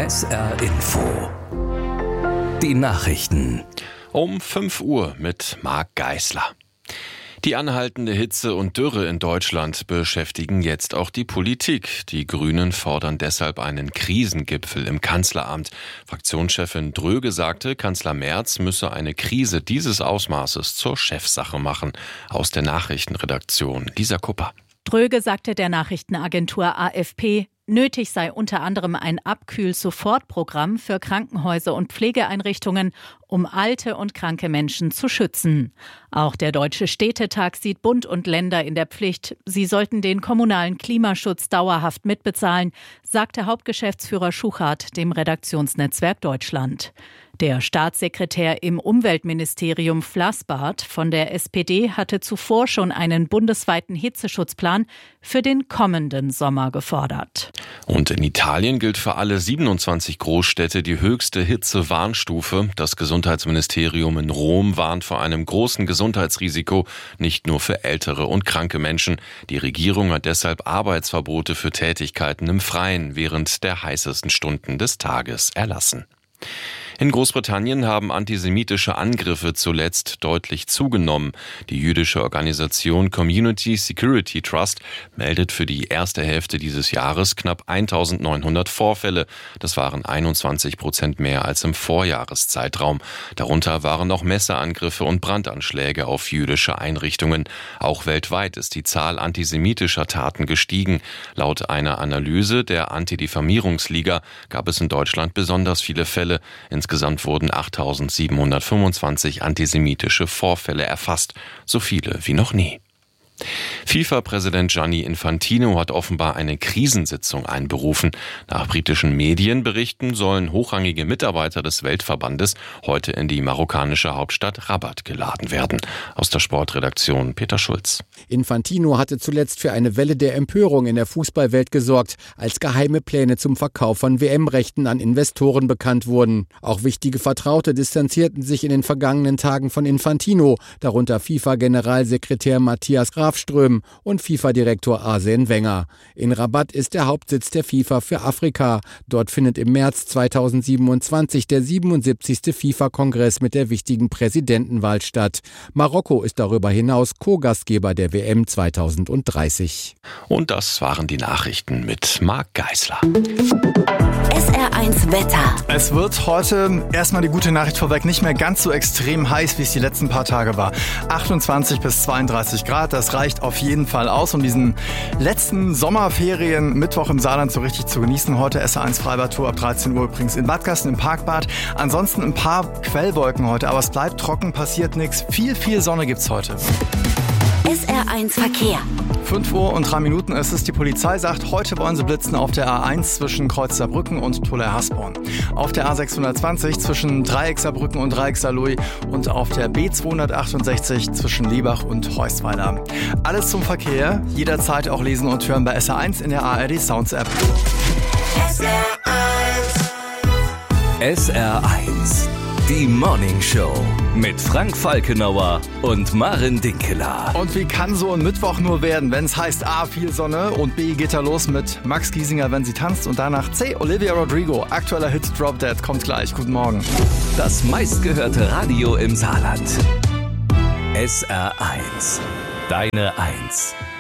SR Info. Die Nachrichten. Um 5 Uhr mit Marc Geisler. Die anhaltende Hitze und Dürre in Deutschland beschäftigen jetzt auch die Politik. Die Grünen fordern deshalb einen Krisengipfel im Kanzleramt. Fraktionschefin Dröge sagte, Kanzler Merz müsse eine Krise dieses Ausmaßes zur Chefsache machen. Aus der Nachrichtenredaktion Lisa Kupper. Dröge sagte der Nachrichtenagentur AFP, nötig sei unter anderem ein Abkühl-Sofortprogramm für Krankenhäuser und Pflegeeinrichtungen, um alte und kranke Menschen zu schützen. Auch der Deutsche Städtetag sieht Bund und Länder in der Pflicht. Sie sollten den kommunalen Klimaschutz dauerhaft mitbezahlen, sagte Hauptgeschäftsführer Schuchart dem Redaktionsnetzwerk Deutschland. Der Staatssekretär im Umweltministerium Flassbart von der SPD hatte zuvor schon einen bundesweiten Hitzeschutzplan für den kommenden Sommer gefordert. Und in Italien gilt für alle 27 Großstädte die höchste Hitzewarnstufe. Das Gesundheitsministerium in Rom warnt vor einem großen Gesundheitsrisiko, nicht nur für ältere und kranke Menschen. Die Regierung hat deshalb Arbeitsverbote für Tätigkeiten im Freien während der heißesten Stunden des Tages erlassen. In Großbritannien haben antisemitische Angriffe zuletzt deutlich zugenommen. Die jüdische Organisation Community Security Trust meldet für die erste Hälfte dieses Jahres knapp 1900 Vorfälle. Das waren 21% mehr als im Vorjahreszeitraum. Darunter waren auch Messerangriffe und Brandanschläge auf jüdische Einrichtungen. Auch weltweit ist die Zahl antisemitischer Taten gestiegen. Laut einer Analyse der Antidiffamierungsliga gab es in Deutschland besonders viele Fälle. Insgesamt wurden 8.725 antisemitische Vorfälle erfasst, so viele wie noch nie. FIFA-Präsident Gianni Infantino hat offenbar eine Krisensitzung einberufen. Nach britischen Medienberichten sollen hochrangige Mitarbeiter des Weltverbandes heute in die marokkanische Hauptstadt Rabat geladen werden. Aus der Sportredaktion Peter Schulz. Infantino hatte zuletzt für eine Welle der Empörung in der Fußballwelt gesorgt, als geheime Pläne zum Verkauf von WM-Rechten an Investoren bekannt wurden. Auch wichtige Vertraute distanzierten sich in den vergangenen Tagen von Infantino, darunter FIFA-Generalsekretär Matthias Grafström und FIFA-Direktor Arsène Wenger. In Rabat ist der Hauptsitz der FIFA für Afrika. Dort findet im März 2027 der 77. FIFA-Kongress mit der wichtigen Präsidentenwahl statt. Marokko ist darüber hinaus Co-Gastgeber der WM 2030. Und das waren die Nachrichten mit Marc Geisler. SR1 Wetter. Es wird heute erstmal die gute Nachricht vorweg nicht mehr ganz so extrem heiß, wie es die letzten paar Tage war. 28 bis 32 Grad, das reicht auf jeden Fall aus, um diesen letzten Sommerferien Mittwoch im Saarland so richtig zu genießen. Heute SR1 Freibad-Tour ab 13 Uhr übrigens in Bad Gasten im Parkbad. Ansonsten ein paar Quellwolken heute, aber es bleibt trocken, passiert nichts. Viel Sonne gibt's heute. SR1 Verkehr. 5 Uhr und 3 Minuten ist es. Die Polizei sagt, heute wollen sie blitzen auf der A1 zwischen Kreuz Saarbrücken und Tollar-Hasborn. Auf der A620 zwischen Dreieck Saarbrücken und Dreieck Saarlouis und auf der B268 zwischen Liebach und Heustweiler. Alles zum Verkehr, jederzeit auch lesen und hören bei SR1 in der ARD Sounds App. SR1. Die Morning Show mit Frank Falkenauer und Maren Dinkeler. Und wie kann so ein Mittwoch nur werden, wenn es heißt A, viel Sonne und B, geht er los mit Max Giesinger, wenn sie tanzt und danach C, Olivia Rodrigo. Aktueller Hit Drop Dead kommt gleich. Guten Morgen. Das meistgehörte Radio im Saarland. SR1. Deine Eins.